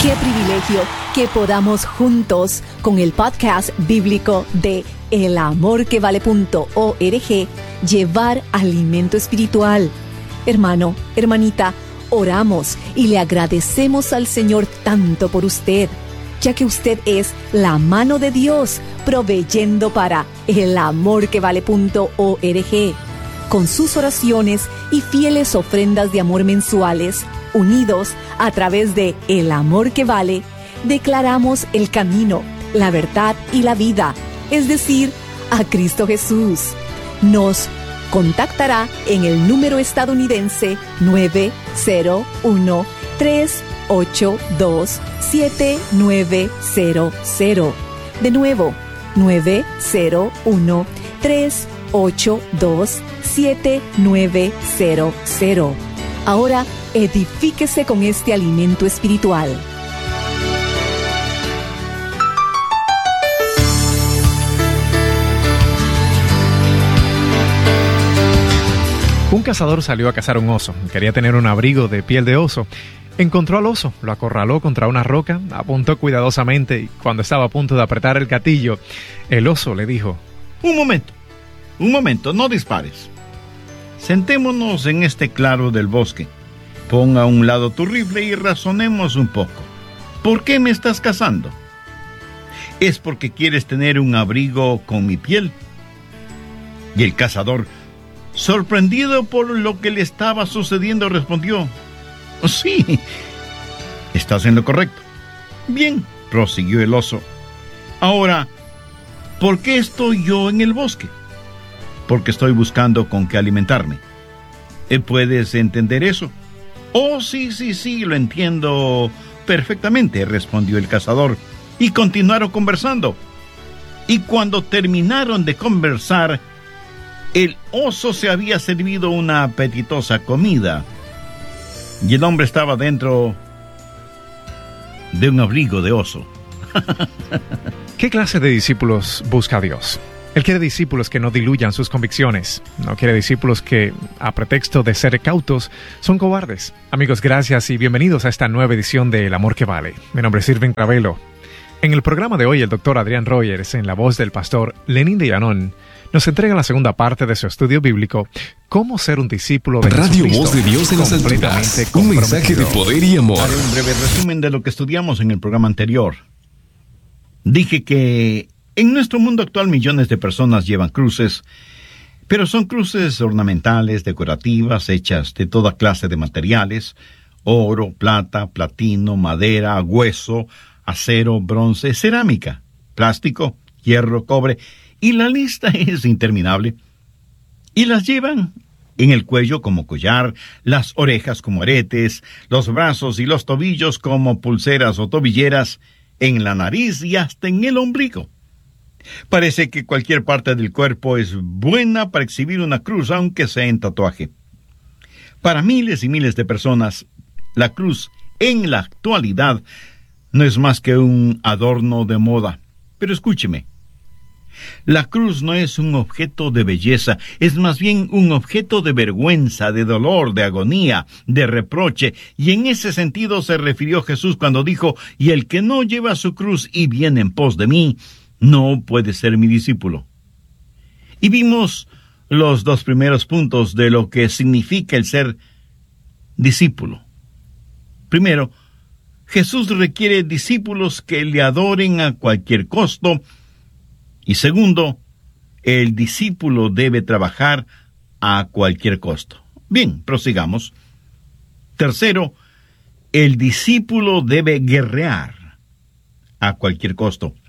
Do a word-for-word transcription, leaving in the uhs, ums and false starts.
Qué privilegio que podamos juntos con el podcast bíblico de el amor que vale punto org llevar alimento espiritual. Hermano, hermanita, oramos y le agradecemos al Señor tanto por usted, ya que usted es la mano de Dios proveyendo para el amor que vale punto org. Con sus oraciones y fieles ofrendas de amor mensuales, unidos a través de El Amor que Vale, declaramos el camino, la verdad y la vida, es decir, a Cristo Jesús. Nos contactará en el número estadounidense nueve cero uno, tres ocho dos, siete nueve cero cero. De nuevo, nueve cero uno, tres ocho dos, siete nueve cero cero. Ahora, edifíquese con este alimento espiritual. Un cazador salió a cazar un oso. Quería tener un abrigo de piel de oso. Encontró al oso, lo acorraló contra una roca, apuntó cuidadosamente y cuando estaba a punto de apretar el gatillo, el oso le dijo: Un momento, un momento, no dispares. Sentémonos en este claro del bosque. Pon a un lado tu rifle y razonemos un poco. ¿Por qué me estás cazando? ¿Es porque quieres tener un abrigo con mi piel? Y el cazador, sorprendido por lo que le estaba sucediendo, respondió: Sí, estás en lo correcto. Bien, prosiguió el oso. Ahora, ¿por qué estoy yo en el bosque? Porque estoy buscando con qué alimentarme. ¿Puedes entender eso? Oh, sí, sí, sí, lo entiendo perfectamente, respondió el cazador, y continuaron conversando. Y cuando terminaron de conversar, el oso se había servido una apetitosa comida, y el hombre estaba dentro de un abrigo de oso. ¿Qué clase de discípulos busca Dios? Él quiere discípulos que no diluyan sus convicciones. No quiere discípulos que, a pretexto de ser cautos, son cobardes. Amigos, gracias y bienvenidos a esta nueva edición de El Amor que Vale. Mi nombre es Irving Ravelo. En el programa de hoy, el doctor Adrián Rogers, en la voz del pastor Lenín de Llanón, nos entrega la segunda parte de su estudio bíblico, Cómo ser un discípulo de Radio Jesucristo. Voz de Dios en las alturas. Un mensaje de poder y amor. Haré un breve resumen de lo que estudiamos en el programa anterior. Dije que en nuestro mundo actual millones de personas llevan cruces, pero son cruces ornamentales, decorativas, hechas de toda clase de materiales: oro, plata, platino, madera, hueso, acero, bronce, cerámica, plástico, hierro, cobre, y la lista es interminable. Y las llevan en el cuello como collar, las orejas como aretes, los brazos y los tobillos como pulseras o tobilleras, en la nariz y hasta en el ombligo. Parece que cualquier parte del cuerpo es buena para exhibir una cruz, aunque sea en tatuaje. Para miles y miles de personas, la cruz en la actualidad no es más que un adorno de moda. Pero escúcheme, la cruz no es un objeto de belleza, es más bien un objeto de vergüenza, de dolor, de agonía, de reproche, y en ese sentido se refirió Jesús cuando dijo: y el que no lleva su cruz y viene en pos de mí, no puede ser mi discípulo. Y vimos los dos primeros puntos de lo que significa el ser discípulo. Primero, Jesús requiere discípulos que le adoren a cualquier costo. Y segundo, el discípulo debe trabajar a cualquier costo. Bien, prosigamos. Tercero, el discípulo debe guerrear a cualquier costo.